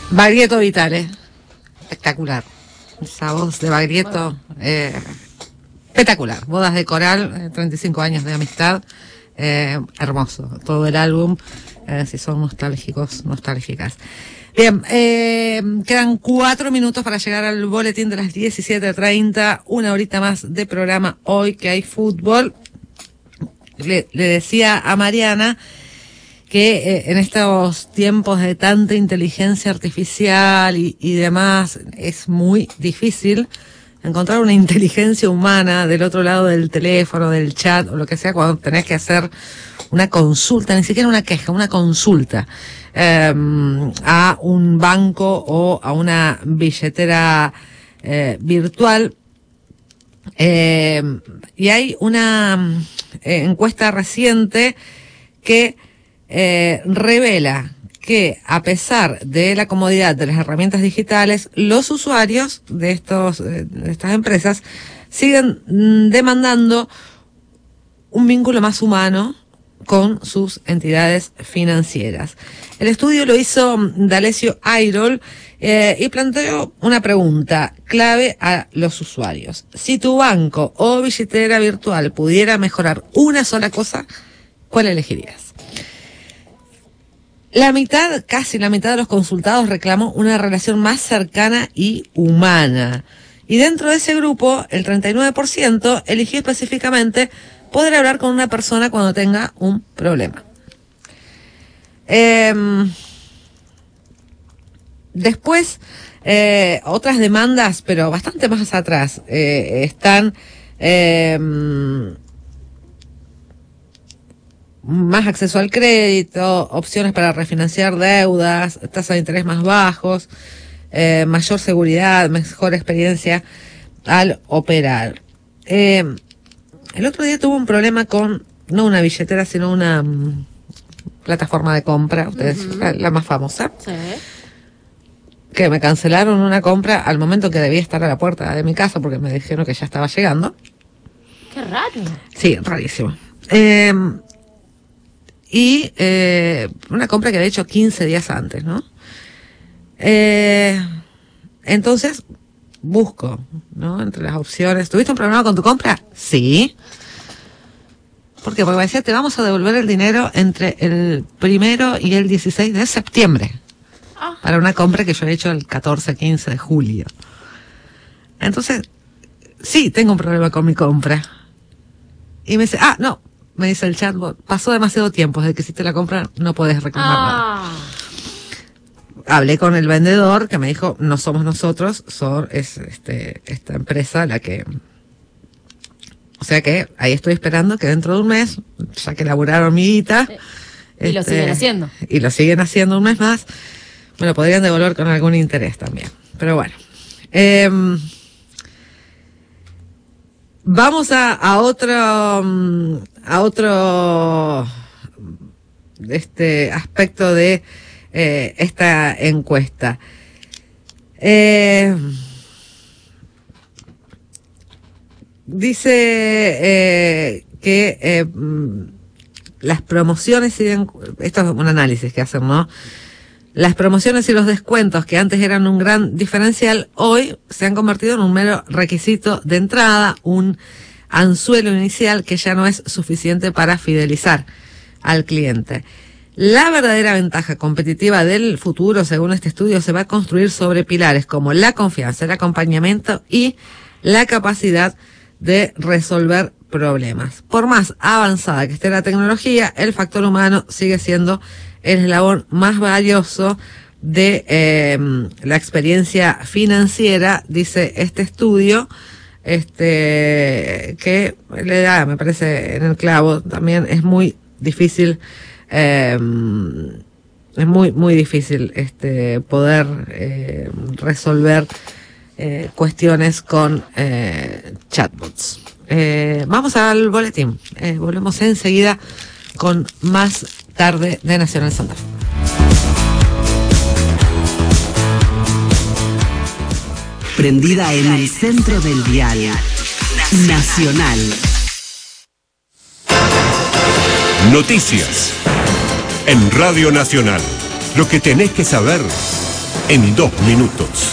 Baglietto Vitale, espectacular. Esa voz de Baglietto, espectacular. Bodas de Coral, 35 años de amistad, hermoso. Todo el álbum, si son nostálgicos, nostálgicas. Bien, quedan 4 minutos para llegar al boletín de las 17:30, una horita más de programa hoy que hay fútbol. Le decía a Mariana que en estos tiempos de tanta inteligencia artificial y demás, es muy difícil encontrar una inteligencia humana del otro lado del teléfono, del chat o lo que sea, cuando tenés que hacer una consulta, ni siquiera una queja, una consulta a un banco o a una billetera virtual. Y hay una encuesta reciente que revela que a pesar de la comodidad de las herramientas digitales, los usuarios de estas empresas siguen demandando un vínculo más humano con sus entidades financieras. El estudio lo hizo D'Alessio Airol y planteó una pregunta clave a los usuarios. Si tu banco o billetera virtual pudiera mejorar una sola cosa, ¿cuál elegirías? Casi la mitad de los consultados reclamó una relación más cercana y humana. Y dentro de ese grupo, el 39% eligió específicamente poder hablar con una persona cuando tenga un problema. Después, otras demandas, pero bastante más atrás, están más acceso al crédito, opciones para refinanciar deudas, tasas de interés más bajos, mayor seguridad, mejor experiencia al operar. El otro día tuve un problema con, no una billetera, sino una plataforma de compra, ustedes, la más famosa. Sí. Que me cancelaron una compra al momento que debía estar a la puerta de mi casa porque me dijeron que ya estaba llegando. Qué raro. Sí, rarísimo. Y una compra que había hecho 15 días antes, ¿no? Entonces, busco, ¿no? Entre las opciones. ¿Tuviste un problema con tu compra? Sí. ¿Por qué? Porque me decía, te vamos a devolver el dinero entre el 1 y el 16 de septiembre. Para una compra que yo he hecho el 14, 15 de julio. Entonces, sí, tengo un problema con mi compra. Y me dice, no, me dice el chatbot, pasó demasiado tiempo desde que hiciste la compra, no podés reclamar nada. Hablé con el vendedor que me dijo, no somos nosotros, es esta empresa la que... O sea que ahí estoy esperando que dentro de un mes, ya que laburaron mi guita... Y lo siguen haciendo. Y lo siguen haciendo un mes más. Me lo podrían devolver con algún interés también. Pero bueno. Vamos a otro aspecto de esta encuesta. Dice que las promociones siguen, esto es un análisis que hacen, ¿no? Las promociones y los descuentos que antes eran un gran diferencial, hoy se han convertido en un mero requisito de entrada, un anzuelo inicial que ya no es suficiente para fidelizar al cliente. La verdadera ventaja competitiva del futuro, según este estudio, se va a construir sobre pilares como la confianza, el acompañamiento y la capacidad de resolver problemas. Por más avanzada que esté la tecnología, el factor humano sigue siendo el eslabón más valioso de la experiencia financiera, dice este estudio, que le da, me parece, en el clavo. También es muy difícil, es muy difícil poder resolver cuestiones con chatbots. Vamos al boletín. Volvemos enseguida con más tarde de Nacional Santa Fe. Prendida en el centro del dial Nacional. Noticias en Radio Nacional. Lo que tenés que saber en 2 minutos.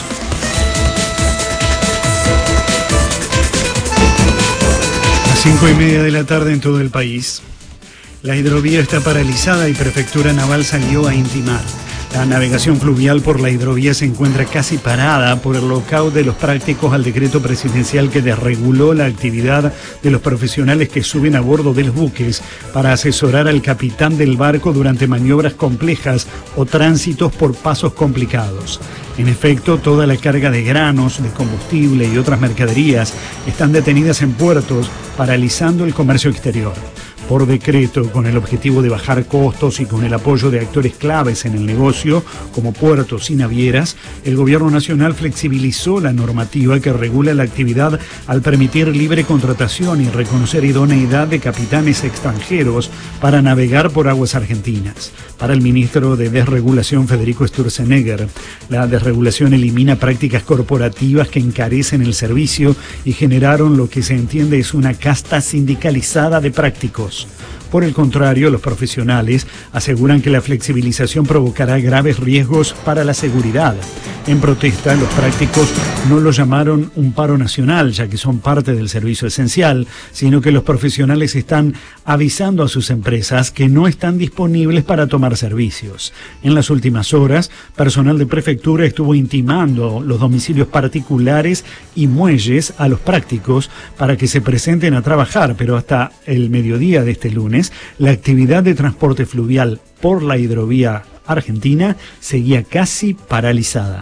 A 5:30 de la tarde en todo el país. La hidrovía está paralizada y Prefectura Naval salió a intimar. La navegación fluvial por la hidrovía se encuentra casi parada por el lockout de los prácticos al decreto presidencial que desreguló la actividad de los profesionales que suben a bordo de los buques para asesorar al capitán del barco durante maniobras complejas o tránsitos por pasos complicados. En efecto, toda la carga de granos, de combustible y otras mercaderías están detenidas en puertos, paralizando el comercio exterior. Por decreto, con el objetivo de bajar costos y con el apoyo de actores claves en el negocio, como puertos y navieras, el Gobierno Nacional flexibilizó la normativa que regula la actividad al permitir libre contratación y reconocer idoneidad de capitanes extranjeros para navegar por aguas argentinas. Para el ministro de Desregulación, Federico Sturzenegger, la desregulación elimina prácticas corporativas que encarecen el servicio y generaron lo que se entiende es una casta sindicalizada de prácticos. Por el contrario, los profesionales aseguran que la flexibilización provocará graves riesgos para la seguridad. En protesta, los prácticos no lo llamaron un paro nacional, ya que son parte del servicio esencial, sino que los profesionales están avisando a sus empresas que no están disponibles para tomar servicios. En las últimas horas, personal de prefectura estuvo intimando los domicilios particulares y muelles a los prácticos para que se presenten a trabajar, pero hasta el mediodía de este lunes, la actividad de transporte fluvial por la hidrovía argentina seguía casi paralizada.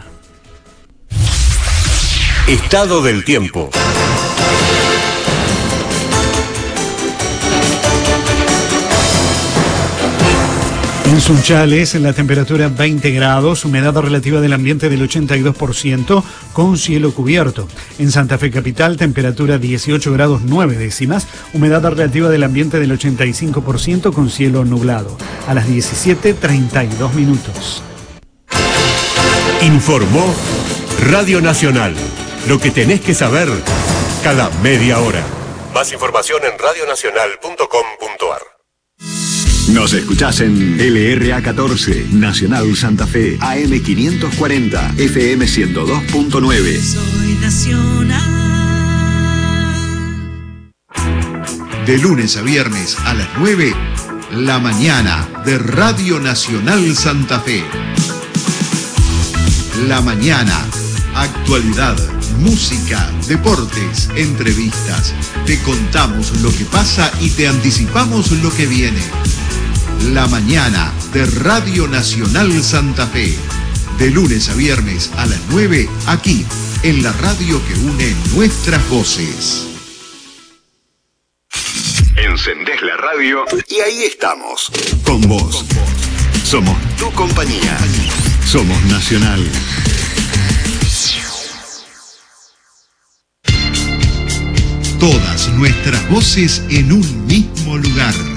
Estado del tiempo. En Sunchales, la temperatura 20 grados, humedad relativa del ambiente del 82%, con cielo cubierto. En Santa Fe Capital, temperatura 18 grados 9 décimas, humedad relativa del ambiente del 85%, con cielo nublado. A las 17:32 minutos. Informó Radio Nacional. Lo que tenés que saber cada media hora. Más información en radionacional.com.ar. Nos escuchás en LRA 14, Nacional Santa Fe, AM 540, FM 102.9. Soy Nacional. De lunes a viernes a las 9, La Mañana de Radio Nacional Santa Fe. La Mañana, actualidad, música, deportes, entrevistas. Te contamos lo que pasa y te anticipamos lo que viene. La Mañana de Radio Nacional Santa Fe. De lunes a viernes a las 9, aquí, en la radio que une nuestras voces. Encendés la radio y ahí estamos. Con vos. Somos tu compañía. Somos Nacional. Todas nuestras voces en un mismo lugar.